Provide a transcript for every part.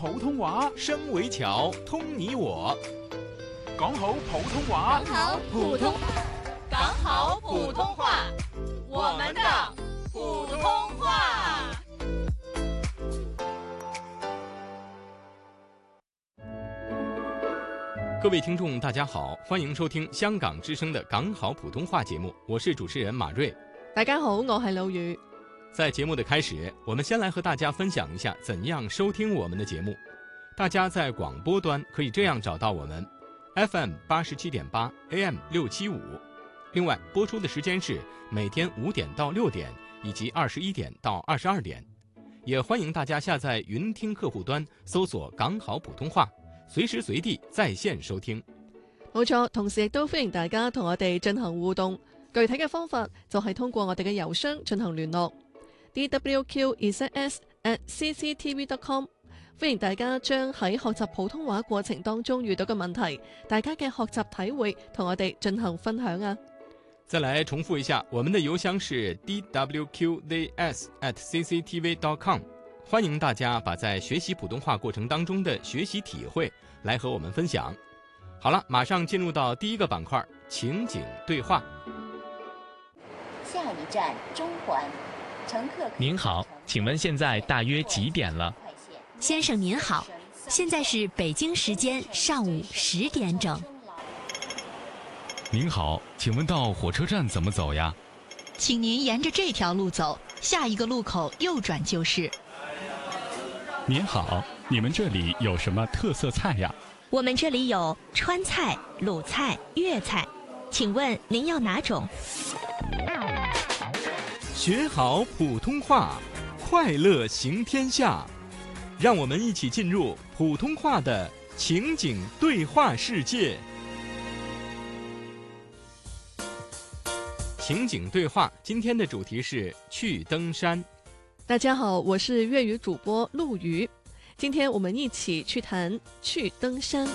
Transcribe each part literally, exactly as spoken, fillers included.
普通話， 聲為橋，通你我。 講好普通話， 講好普通，講好普通話，我們的普通話。 各位听众大家好，欢迎收听香港之声的港好普通话节目，我是主持人马瑞。 大家好，我係老雨。 在节目的开始，我们先来和大家分享一下怎样收听我们的节目。大家在广播端可以这样找到我们 F M 八十七点八 A M 六七五，另外播出的时间是每天五点到六点以及二十一点到二十二点。也欢迎大家下载云听客户端，搜索港好普通話，隨時隨地在線收聽。 冇錯，同時亦都歡迎大家同我哋進行互動。具體嘅方法就係通過我哋嘅郵箱進行聯絡 d w q z s at c c t v dot com。 歡迎大家將喺學習普通話過程當中遇到嘅問題，大家嘅學習體會同我哋進行分享啊。 再來重複一下，我們的郵箱是 d w q z s at c c t v dot com。 歡迎大家把在學習普通話過程當中的學習體會來和我們分享。好了，馬上進入到第一個板塊，情景對話。 下一站中環，乘客。 您好，請問現在大約幾點了？ 先生您好，現在是北京時間上午十點整。 您好，請問到火車站怎麼走呀？ 請您沿着這條路走，下一個路口右轉就是。 您好，你們這裡有什麼特色菜呀？ 我們這裡有川菜、魯菜、粵菜，請問您要哪種？ 學好普通話，快樂行天下。讓我們一起進入普通話的情景對話世界。情景對話，今天的主題是去登山。 大家好，我是粵語主播陸瑜，今天我們一起去談去登山。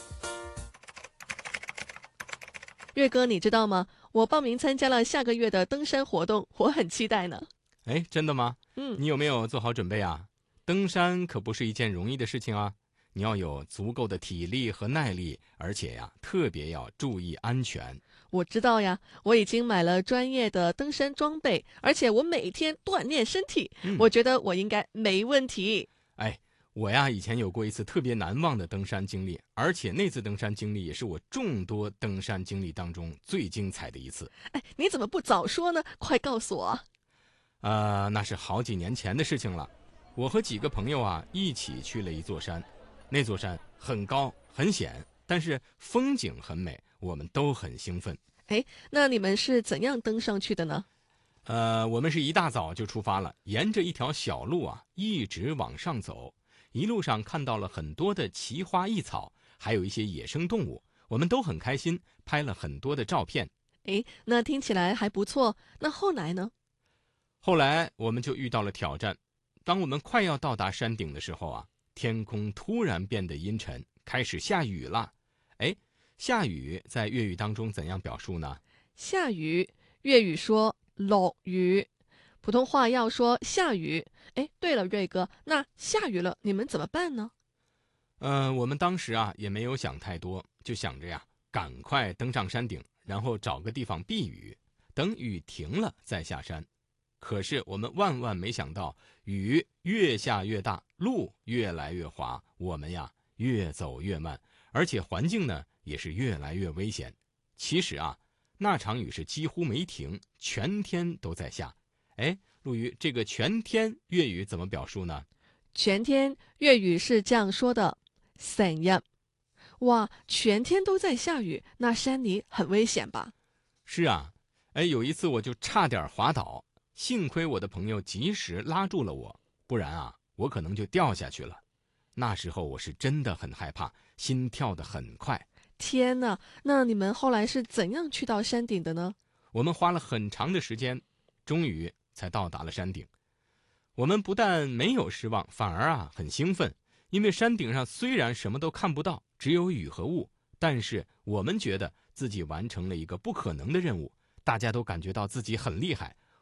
月哥，你知道嗎？我報名參加了下個月的登山活動，我很期待呢。 哎，真的嗎？ 嗯， 你有沒有做好準備啊？登山可不是一件容易的事情啊，你要有足夠的體力和耐力，而且呀，特別要注意安全。 我知道呀，我已經買了專業的登山裝備，而且我每天鍛鍊身體，嗯，我覺得我應該沒問題。 哎，我呀以前有過一次特別難忘的登山經歷，而且那次登山經歷也是我眾多登山經歷當中最精彩的一次。 哎，你怎麼不早說呢？快告訴我。 呃，那是好幾年前的事情了。我和幾個朋友啊一起去了一座山，那座山很高很險，但是風景很美，我們都很興奮。 哎，那你們是怎樣登上去的呢？ 呃，我們是一大早就出發了，沿着一條小路啊一直往上走，一路上看到了很多的奇花異草，還有一些野生動物，我們都很開心，拍了很多的照片。 哎，那聽起來還不錯，那後來呢？ 後來我們就遇到了挑戰。當我們快要到達山頂的時候啊，天空突然變得陰沉，開始下雨了。哎，下雨在粵語當中怎樣表述呢？ 下雨，粵語說落雨，普通話要說下雨。哎，對了，瑞哥，那下雨了，你們怎麼辦呢？ 呃，我們當時啊也沒有想太多，就想着呀，趕快登上山頂，然後找個地方避雨，等雨停了再下山。可是我們萬萬沒想到，雨越下越大，路越來越滑，我們呀越走越慢，而且環境呢也是越來越危險。其實啊，那場雨是幾乎沒停，全天都在下。哎，陸瑜，這個全天粵語怎麼表述呢？ 全天粵語是這樣說的，成日。哇，全天都在下雨，那山裡很危險吧？ 是啊，哎，有一次我就差點滑倒。幸虧我的朋友及時拉住了我，不然啊，我可能就掉下去了。那時候我是真的很害怕，心跳得很快。 天哪，那你們後來是怎樣去到山頂的呢？ 我們花了很長的時間，終於才到達了山頂。我們不但沒有失望，反而啊很興奮，因為山頂上雖然什麼都看不到，只有雨和霧，但是我們覺得自己完成了一個不可能的任務，大家都感覺到自己很厲害。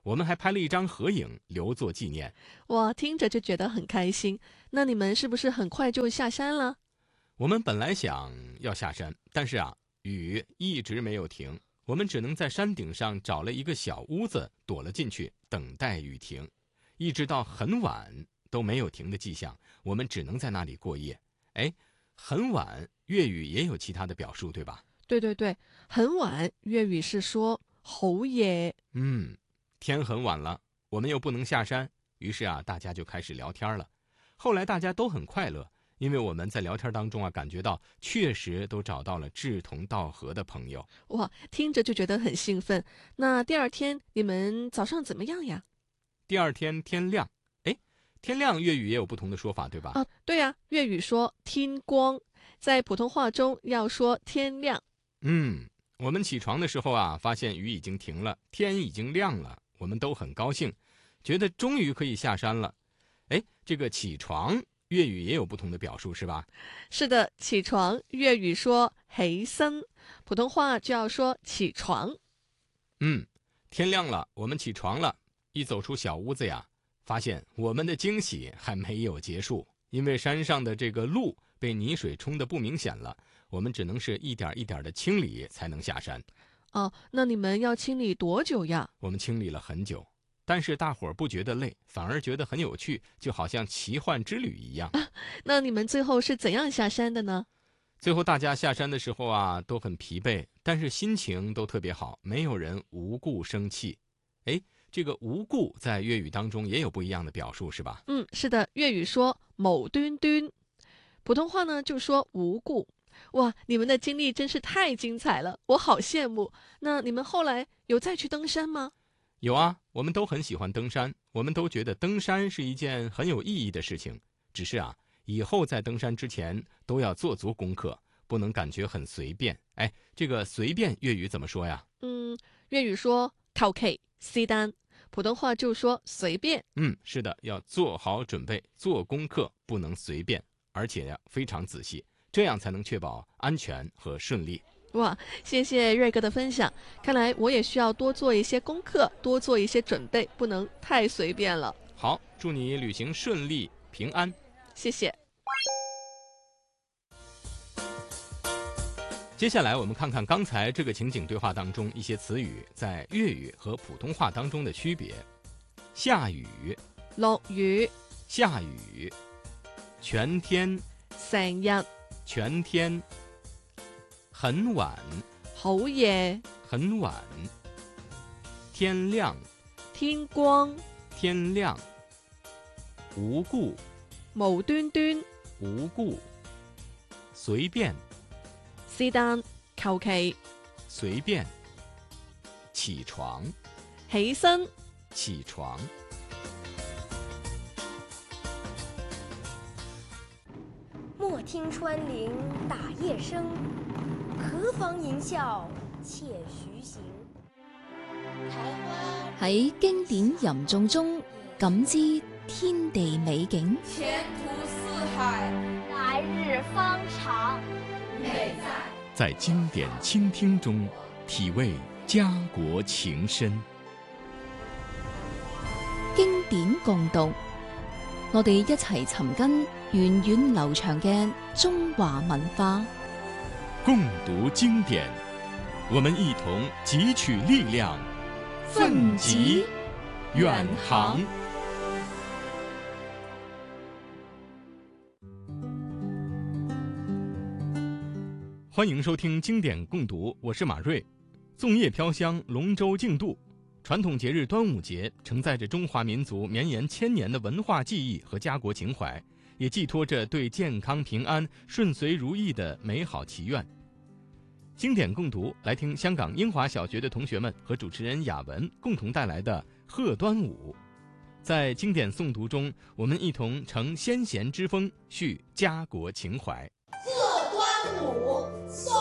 我们还拍了一张合影留作纪念。 哇，听着就觉得很开心。那你们是不是很快就下山了？ 我们本来想要下山，但是啊，雨一直没有停，我们只能在山顶上找了一个小屋子躲了进去，等待雨停，一直到很晚都没有停的迹象，我们只能在那里过夜。哎，很晚粤语也有其他的表述，对吧？ 对对对，很晚粤语是说好夜。 嗯，天很晚了，我们又不能下山，于是啊，大家就开始聊天了。后来大家都很快乐，因为我们在聊天当中啊，感觉到确实都找到了志同道合的朋友。 哇，听着就觉得很兴奋。那第二天你们早上怎么样呀？ 第二天天亮。哎，天亮粤语也有不同的说法，对吧？ 啊，对呀，粤语说天光，在普通话中要说天亮。 嗯，我们起床的时候啊，发现雨已经停了，天已经亮了，我们都很高兴，觉得终于可以下山了。哎，这个起床粤语也有不同的表述，是吧？ 是的，起床粤语说起身，普通话就要说起床。 嗯，天亮了，我们起床了，一走出小屋子呀，发现我们的惊喜还没有结束，因为山上的这个路被泥水冲得不明显了，我们只能是一点一点的清理才能下山。 哦，那你们要清理多久呀？ 我们清理了很久，但是大伙儿不觉得累，反而觉得很有趣，就好像奇幻之旅一样。 啊，那你们最后是怎样下山的呢？ 最后大家下山的时候啊，都很疲惫，但是心情都特别好，没有人无故生气。哎，这个无故在粤语当中也有不一样的表述，是吧？ 嗯，是的，粤语说某端端，普通话呢就说无故。哇，你们的经历真是太精彩了，我好羡慕。那你们后来有再去登山吗？ 有啊，我们都很喜欢登山，我们都觉得登山是一件很有意义的事情。只是啊，以后在登山之前都要做足功课，不能感觉很随便。哎，这个随便粤语怎么说呀？ 嗯，粤语说求其是但，普通话就说随便。 嗯，是的，要做好准备，做功课，不能随便，而且呀非常仔细，这样才能确保安全和顺利。 哇，谢谢瑞哥的分享，看来我也需要多做一些功课，多做一些准备，不能太随便了。 好，祝你旅行顺利平安。 谢谢。 接下来我们看看刚才这个情景对话当中一些词语在粤语和普通话当中的区别。下雨， 落雨， 下雨，全天， 成日， 全天，很晚， 好夜， 很晚，天亮， 天光， 天亮，无故， 無端端， 无故，随便， 是但，求其， 随便，起床， 起身， 起床。 莫听穿林打叶声，何妨吟啸且徐行。 喺經典吟誦中感知天地美景， 前途似海， 来日方长。 美在在经典倾聽中體味家國情深。 經典共讀，我哋一齊尋根源遠流長嘅中華文化。 共讀經典，我們一同汲取力量，奮楫遠航。 欢迎收听经典共读，我是马瑞。粽叶飘香，龙舟竞渡，传统节日端午节承载着中华民族绵延千年的文化记忆和家国情怀，也寄托着对健康平安、顺遂如意的美好祈愿。经典共读，来听香港英华小学的同学们和主持人雅文共同带来的《贺端午》。在经典诵读中，我们一同乘先贤之风，续家国情怀。 贺端午。